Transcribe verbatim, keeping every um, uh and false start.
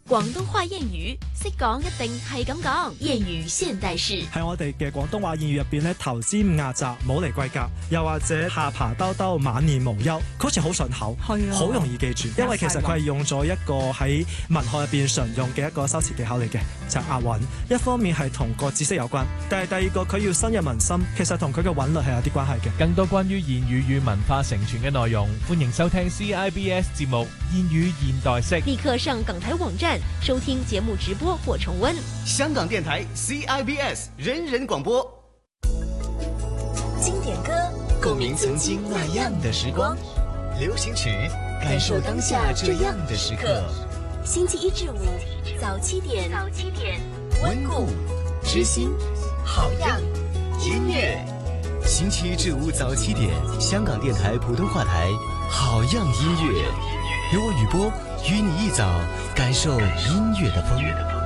廣東話諺語識講一定係咁講，諺語現代式喺我哋嘅廣東話諺語入邊咧，頭尖壓窄冇嚟貴格，又或者下巴兜兜晚年無憂，好似好順口，係啊，好容易記住。因為其實佢係用咗一個喺文學入邊常用嘅一個修辭技巧嚟嘅，就係押韻。一方面係同個知識有關，但係第二個佢要深入民心，其實同佢嘅韻律係有啲關係嘅。 更多關於諺語與文化承傳嘅內容，歡迎收聽 C I B S 節目《諺語現代式》。 立刻上港台網站收聽節目直播或重溫。 香港電台 C I B S 人人廣播。 經典歌， 共鳴曾經那樣的時光；流行曲，感受當下這樣的時刻。 星期一至五早七點， 早七點， 溫故知新，好樣音樂。星期一至五早七點，香港電台普通話台，好樣音樂，由我雨波與你一早感受音樂的風。